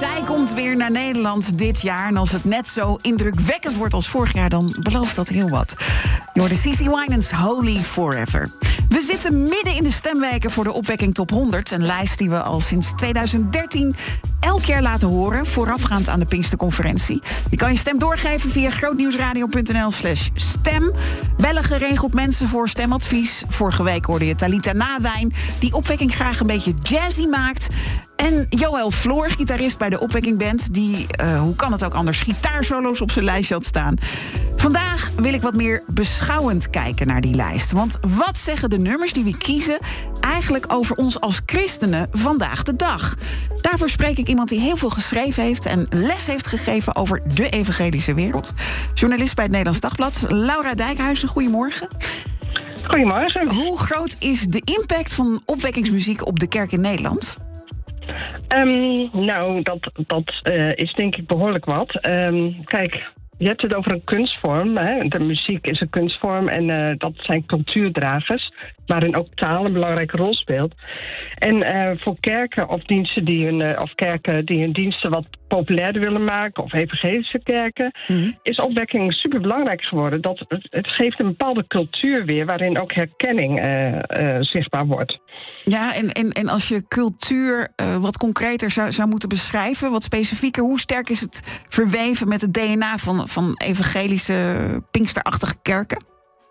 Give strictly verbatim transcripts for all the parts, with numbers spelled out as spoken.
Zij komt weer naar Nederland dit jaar. En als het net zo indrukwekkend wordt als vorig jaar, dan belooft dat heel wat. Je hoorde Cici Winans Holy Forever. We zitten midden in de stemweken voor de Opwekking Top honderd. Een lijst die we al sinds tweeduizend dertien elk jaar laten horen, voorafgaand aan de Pinksterconferentie. Je kan je stem doorgeven via grootnieuwsradio.nl slash stem. Bellen geregeld mensen voor stemadvies. Vorige week hoorde je Talita Nawijn, die Opwekking graag een beetje jazzy maakt. En Joël Floor, gitarist bij de Opwekking Band, die, uh, hoe kan het ook anders, gitaarsolo's op zijn lijstje had staan. Vandaag wil ik wat meer beschouwend kijken naar die lijst. Want wat zeggen de nummers die we kiezen eigenlijk over ons als christenen vandaag de dag? Daarvoor spreek ik iemand die heel veel geschreven heeft en les heeft gegeven over de evangelische wereld. Journalist bij het Nederlands Dagblad, Laura Dijkhuizen, goedemorgen. Goedemorgen. Hoe groot is de impact van opwekkingsmuziek op de kerk in Nederland? Um, nou, dat, dat uh, is denk ik behoorlijk wat. Um, kijk, je hebt het over een kunstvorm. Hè? De muziek is een kunstvorm en uh, dat zijn cultuurdragers, waarin ook taal een belangrijke rol speelt. En uh, voor kerken of diensten die hun, uh, of kerken die hun diensten wat populairder willen maken, of evangelische kerken, mm-hmm. is opwekking superbelangrijk geworden. Dat, het, het geeft een bepaalde cultuur weer, waarin ook herkenning uh, uh, zichtbaar wordt. Ja, en, en, en als je cultuur uh, wat concreter zou, zou moeten beschrijven, wat specifieker, hoe sterk is het verweven met het D N A van, van evangelische, pinksterachtige kerken?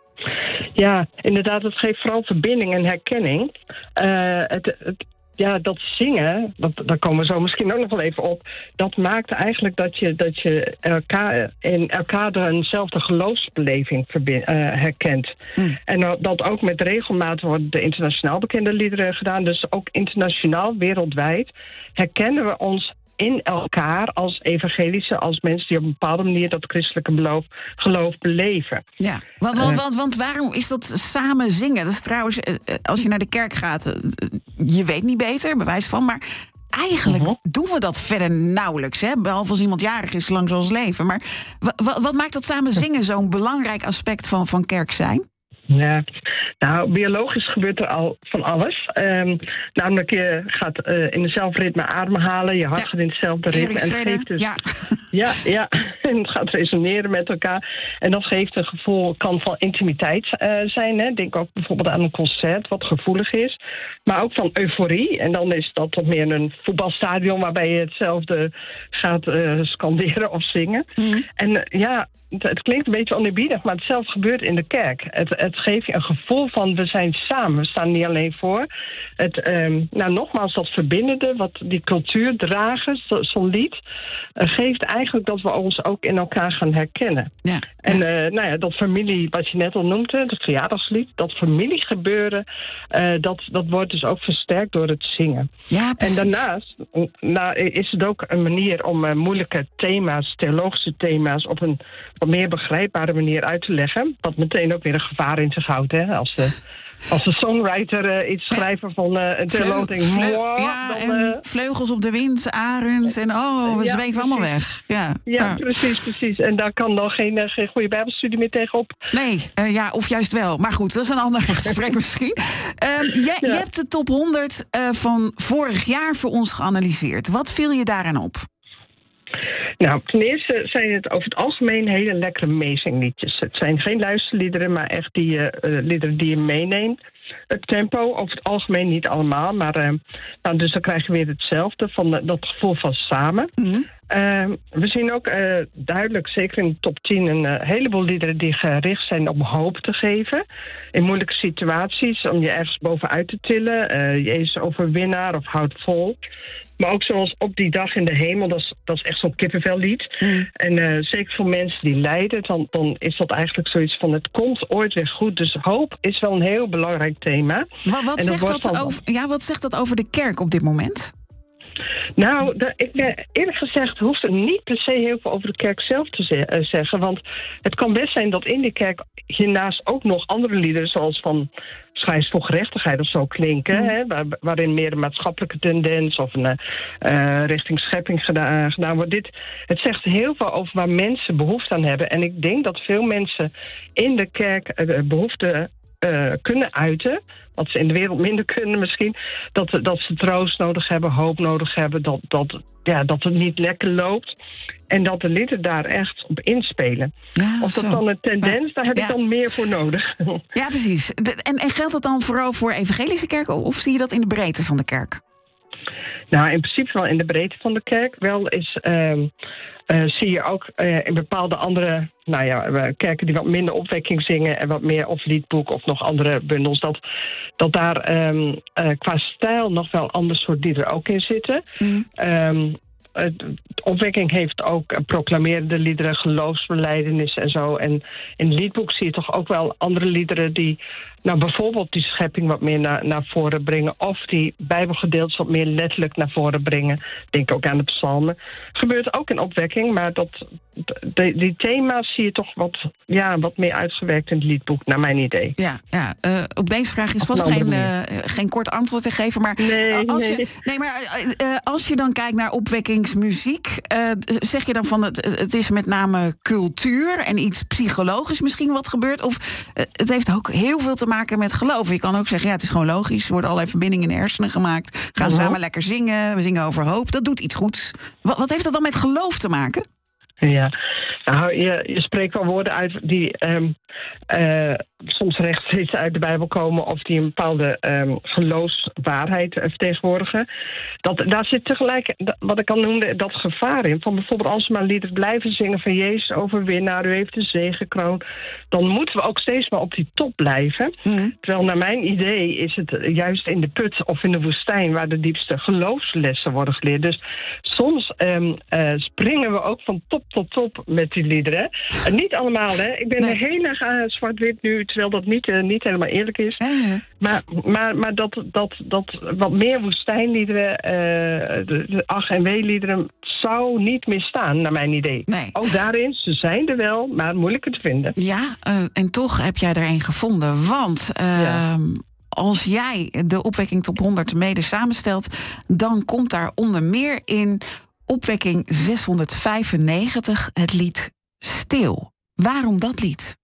Ja, inderdaad, het geeft vooral verbinding en herkenning. Uh, het, het, ja, dat zingen, dat, daar komen we zo misschien ook nog wel even op, dat maakt eigenlijk dat je, dat je elkaar, in elkaar eenzelfde geloofsbeleving verbind, uh, herkent. Mm. En dat ook met regelmaat worden de internationaal bekende liederen gedaan. Dus ook internationaal, wereldwijd, herkennen we ons in elkaar als evangelische, als mensen die op een bepaalde manier dat christelijke geloof, geloof beleven. Ja, want, want, want, want waarom is dat samen zingen? Dat is trouwens, als je naar de kerk gaat, je weet niet beter, bewijs van, maar eigenlijk uh-huh. doen we dat verder nauwelijks, hè? Behalve als iemand jarig is, lang zoals leven. Maar w- wat maakt dat samen zingen zo'n belangrijk aspect van, van kerk zijn? Ja, nou, biologisch gebeurt er al van alles. Um, namelijk, je gaat uh, in dezelfde ritme ademhalen, je hart ja. gaat in hetzelfde ritme. En het geeft dus, ja. ja, ja, en het gaat resoneren met elkaar. En dat geeft een gevoel, kan van intimiteit uh, zijn. Hè. Denk ook bijvoorbeeld aan een concert, wat gevoelig is. Maar ook van euforie. En dan is dat toch meer een voetbalstadion waarbij je hetzelfde gaat uh, scanderen of zingen. Mm. En uh, ja... Het klinkt een beetje oneerbiedig, maar hetzelfde gebeurt in de kerk. Het, het geeft je een gevoel van we zijn samen, we staan niet alleen voor. Het, um, nou, nogmaals, dat verbindende, wat die cultuur dragen, zo, zo'n lied, uh, geeft eigenlijk dat we ons ook in elkaar gaan herkennen. Ja. En uh, nou ja, dat familie, wat je net al noemde, het verjaardagslied, dat familiegebeuren, uh, dat, dat wordt dus ook versterkt door het zingen. Ja, en daarnaast nou, is het ook een manier om uh, moeilijke thema's, theologische thema's, op een op meer begrijpbare manier uit te leggen. Wat meteen ook weer een gevaar in zich houdt. Hè? Als de, als de songwriter uh, iets schrijft van uh, een theoloog denkt, Vleug, ja, dan, uh, en vleugels op de wind, arend en oh, we ja, zweven allemaal weg. Ja, ja, ja, precies, precies. En daar kan dan geen, uh, geen goede bijbelstudie meer tegenop. Nee, uh, ja, of juist wel. Maar goed, dat is een ander gesprek misschien. Uh, jij, ja. Je hebt de top honderd uh, van vorig jaar voor ons geanalyseerd. Wat viel je daaraan op? Nou, ten eerste zijn het over het algemeen hele lekkere meezingliedjes. Het zijn geen luisterliederen, maar echt die uh, liederen die je meeneemt. Het tempo, over het algemeen niet allemaal, maar uh, nou, dus dan krijg je weer hetzelfde, van uh, dat gevoel van samen. Mm-hmm. Uh, we zien ook uh, duidelijk, zeker in de top tien, een uh, heleboel liederen die gericht zijn om hoop te geven. In moeilijke situaties, om je ergens bovenuit te tillen. Uh, Jezus overwinnaar of houd vol. Maar ook zoals Op die dag in de hemel, dat is, dat is echt zo'n kippenvellied. Mm. En uh, zeker voor mensen die lijden, dan, dan is dat eigenlijk zoiets van het komt ooit weer goed. Dus hoop is wel een heel belangrijk thema. Maar wat, zegt dat, dat over, ja, wat zegt dat over de kerk op dit moment? Nou, de, ik, eerlijk gezegd hoeft er niet per se heel veel over de kerk zelf te ze- uh, zeggen. Want het kan best zijn dat in die kerk hiernaast ook nog andere liederen, zoals van Schrijf voor gerechtigheid of zo klinken. Mm. Hè, waar, waarin meer een maatschappelijke tendens of een uh, richting schepping gedaan, uh, gedaan wordt. Dit, het zegt heel veel over waar mensen behoefte aan hebben. En ik denk dat veel mensen in de kerk uh, behoefte uh, kunnen uiten, wat ze in de wereld minder kunnen misschien, dat, dat ze troost nodig hebben, hoop nodig hebben, dat, dat, ja, dat het niet lekker loopt. En dat de lieden daar echt op inspelen. Ja, of dat zo. dan een tendens, ja, daar heb ja. ik dan meer voor nodig. Ja, precies. De, en, en geldt dat dan vooral voor evangelische kerken, of zie je dat in de breedte van de kerk? Nou, in principe wel in de breedte van de kerk. Wel is, uh, uh, zie je ook uh, in bepaalde andere nou ja, kerken die wat minder opwekking zingen en wat meer of liedboek of nog andere bundels, dat, dat daar um, uh, qua stijl nog wel ander soort liederen ook in zitten. Mm. Um, De opwekking heeft ook proclamerende liederen, geloofsbelijdenis en zo. En in het liedboek zie je toch ook wel andere liederen die, nou bijvoorbeeld die schepping wat meer naar, naar voren brengen, of die bijbelgedeeltes wat meer letterlijk naar voren brengen. Denk ook aan de psalmen. Gebeurt ook in opwekking, maar dat, de, die thema's zie je toch wat, ja, wat meer uitgewerkt in het liedboek, naar mijn idee. Ja, ja uh, op deze vraag is vast geen, uh, geen kort antwoord te geven, maar nee, als nee. je, nee, maar uh, als je dan kijkt naar opwekkingsmuziek, uh, zeg je dan van het, het is met name cultuur en iets psychologisch misschien wat gebeurt, of uh, het heeft ook heel veel te maken met geloof. Je kan ook zeggen, ja, het is gewoon logisch, er worden allerlei verbindingen in de hersenen gemaakt, gaan uh-huh. samen lekker zingen, we zingen over hoop, dat doet iets goeds. Wat, wat heeft dat dan met geloof te maken? Ja, nou, je, je spreekt wel woorden uit die um, uh, soms rechtstreeks uit de Bijbel komen, of die een bepaalde um, geloofswaarheid vertegenwoordigen. Dat, daar zit tegelijk, wat ik al noemde, dat gevaar in. Van bijvoorbeeld als we maar liederen blijven zingen van Jezus overwinnaar, u heeft de zegekroon, dan moeten we ook steeds maar op die top blijven. Mm. Terwijl naar mijn idee is het juist in de put of in de woestijn waar de diepste geloofslessen worden geleerd. Dus soms um, uh, springen we ook van top tot top met die liederen. Uh, niet allemaal, hè. Ik ben nee. heel erg uh, zwart-wit nu, terwijl dat niet, uh, niet helemaal eerlijk is. Ja, ja. Maar, maar, maar dat, dat, dat wat meer woestijnliederen, uh, de, de ach- en wee-liederen, zou niet meer staan, naar mijn idee. Nee. Ook daarin, ze zijn er wel, maar moeilijker te vinden. Ja, uh, en toch heb jij er een gevonden. Want uh, ja. als jij de opwekking top honderd mede samenstelt, dan komt daar onder meer in opwekking zeshonderdvijfennegentig het lied Stil. Waarom dat lied?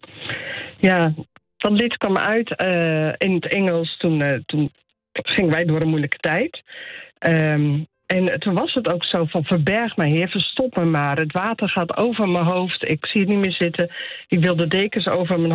Ja, dat lied kwam uit uh, in het Engels. Toen, uh, toen gingen wij door een moeilijke tijd. Um, en toen was het ook zo van, verberg mij, Heer, verstop me maar. Het water gaat over mijn hoofd, ik zie het niet meer zitten. Ik wil de dekens over mijn